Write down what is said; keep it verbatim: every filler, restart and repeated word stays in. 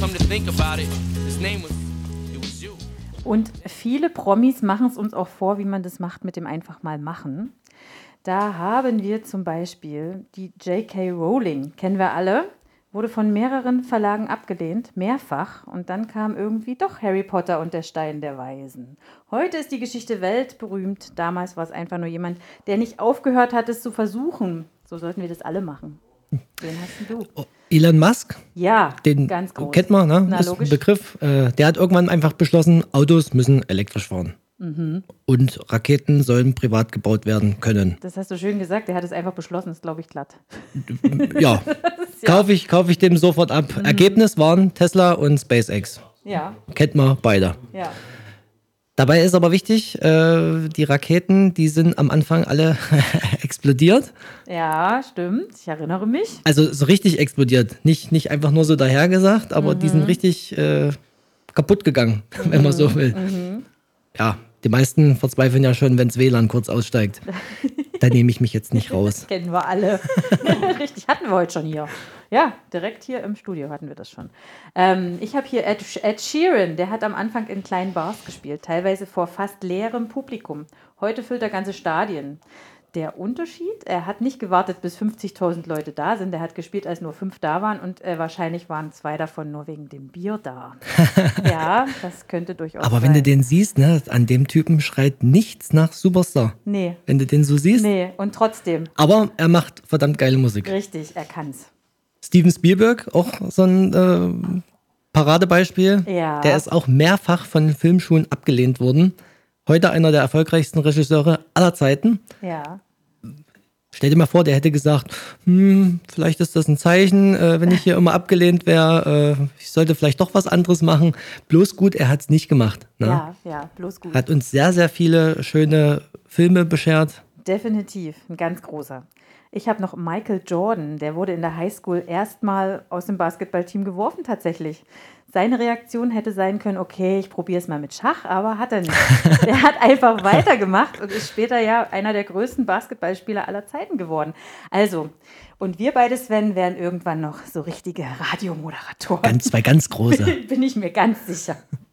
Come to think about it, his name was, it was you. Und viele Promis machen es uns auch vor, wie man das macht mit dem einfach mal machen. Da haben wir zum Beispiel die J K. Rowling, kennen wir alle, wurde von mehreren Verlagen abgelehnt, mehrfach. Und dann kam irgendwie doch Harry Potter und der Stein der Weisen. Heute ist die Geschichte weltberühmt. Damals war es einfach nur jemand, der nicht aufgehört hat, es zu versuchen. So sollten wir das alle machen. Wen hast denn du? Oh, Elon Musk? Ja, den ganz groß. Kennt man, ne? Na, ist logisch. ein Begriff. Äh, der hat irgendwann einfach beschlossen, Autos müssen elektrisch fahren. Mhm. Und Raketen sollen privat gebaut werden können. Das hast du schön gesagt. Der hat es einfach beschlossen. Ist, glaube ich, glatt. Ja, ja. kaufe ich, kauf ich dem sofort ab. Mhm. Ergebnis waren Tesla und SpaceX. Ja. Kennt man beide. Ja. Dabei ist aber wichtig, äh, die Raketen, die sind am Anfang alle explodiert. Ja, stimmt. Ich erinnere mich. Also so richtig explodiert. Nicht, nicht einfach nur so dahergesagt, aber Mhm. die sind richtig äh, kaputt gegangen, mhm. wenn man so will. Mhm. Ja, die meisten verzweifeln ja schon, wenn das W L A N kurz aussteigt. Da nehme ich mich jetzt nicht raus. Kennen wir alle. Richtig, hatten wir heute schon hier. Ja, direkt hier im Studio hatten wir das schon. Ähm, ich habe hier Ed, Ed Sheeran, der hat am Anfang in kleinen Bars gespielt, teilweise vor fast leerem Publikum. Heute füllt er ganze Stadien. Der Unterschied, er hat nicht gewartet, bis fünfzigtausend Leute da sind. Er hat gespielt, als nur fünf da waren und äh, wahrscheinlich waren zwei davon nur wegen dem Bier da. Ja, das könnte durchaus Aber sein. wenn du den siehst, ne, an dem Typen schreit nichts nach Superstar. Nee. Wenn du den so siehst. Nee, und trotzdem. Aber er macht verdammt geile Musik. Richtig, er kann's. Steven Spielberg, auch so ein äh, Paradebeispiel. Ja. Der ist auch mehrfach von Filmschulen abgelehnt worden. Heute einer der erfolgreichsten Regisseure aller Zeiten. Ja. Stell dir mal vor, der hätte gesagt, hm, vielleicht ist das ein Zeichen, äh, wenn ich hier immer abgelehnt wäre, äh, ich sollte vielleicht doch was anderes machen. Bloß gut, er hat es nicht gemacht. Ne? Ja, ja, bloß gut. Hat uns sehr, sehr viele schöne Filme beschert. Definitiv, ein ganz großer. Ich habe noch Michael Jordan, der wurde in der Highschool erstmal aus dem Basketballteam geworfen tatsächlich. Seine Reaktion hätte sein können, okay, ich probiere es mal mit Schach, aber hat er nicht. Er hat einfach weitergemacht und ist später ja einer der größten Basketballspieler aller Zeiten geworden. Also, und wir beide, Sven, werden irgendwann noch so richtige Radiomoderatoren. Ganz, zwei ganz große. Bin ich mir ganz sicher.